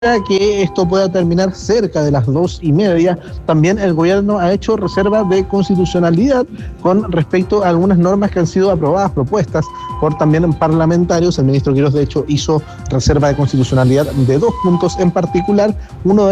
que esto pueda terminar cerca de las 2:30. También el gobierno ha hecho reserva de constitucionalidad con respecto a algunas normas que han sido aprobadas, propuestas por también parlamentarios. El ministro Quirós, de hecho, hizo reserva de constitucionalidad de 2 puntos en particular. Uno de